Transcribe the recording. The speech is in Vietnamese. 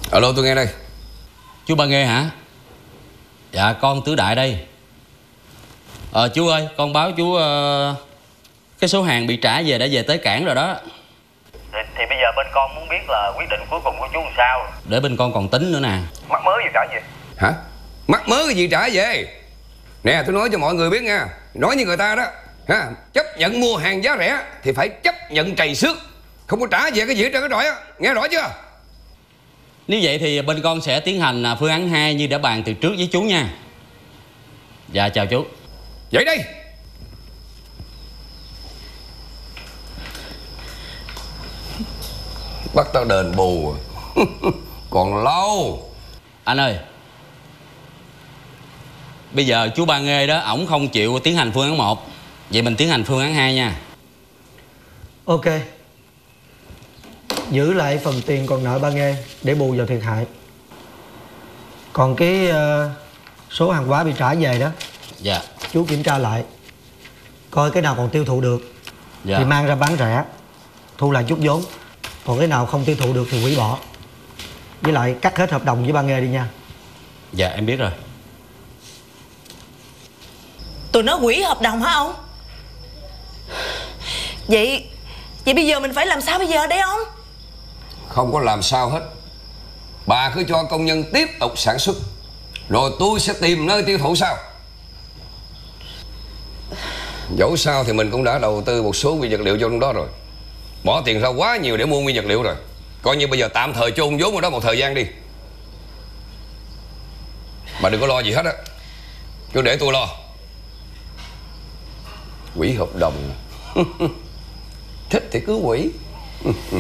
Alo, tôi nghe đây. Chú Ba Nghê hả? Dạ con Tứ Đại đây. Chú ơi, con báo chú cái số hàng bị trả về đã về tới cảng rồi đó. Thì bây giờ bên con muốn biết là quyết định cuối cùng của chú làm sao. Để bên con còn tính nữa nè. Mắc mớ gì trả về? Hả? Mắc mớ cái gì trả về? Nè, tôi nói cho mọi người biết nha. Nói như người ta đó ha, chấp nhận mua hàng giá rẻ thì phải chấp nhận trầy xước. Không có trả về cái gì hết trơn cái á. Nghe rõ chưa? Nếu vậy thì bên con sẽ tiến hành phương án 2 như đã bàn từ trước với chú nha. Dạ chào chú. Vậy đi. Bắt tao đền bù còn lâu. Anh ơi, bây giờ chú Ba Nghê đó, ổng không chịu tiến hành phương án 1. Vậy mình tiến hành phương án 2 nha. Ok. Giữ lại phần tiền còn nợ Ba Nghê để bù vào thiệt hại. Còn cái số hàng hóa bị trả về đó, Dạ. chú kiểm tra lại, coi cái nào còn tiêu thụ được Dạ. thì mang ra bán rẻ, thu lại chút vốn. Còn cái nào không tiêu thụ được thì hủy bỏ. Với lại cắt hết hợp đồng với Ba Nghê đi nha. Dạ em biết rồi. Tụi nó hủy hợp đồng hả ông? Vậy bây giờ mình phải làm sao bây giờ đây ông? Không có làm sao hết. Bà cứ cho công nhân tiếp tục sản xuất, rồi tôi sẽ tìm nơi tiêu thụ sau. Dẫu sao thì mình cũng đã đầu tư một số nguyên vật liệu cho trong đó rồi. Bỏ tiền ra quá nhiều để mua nguyên vật liệu rồi. Coi như bây giờ tạm thời chôn vốn ở đó một thời gian đi. Bà đừng có lo gì hết á. Cứ để tôi lo. Hủy hợp đồng. Thích thì cứ hủy.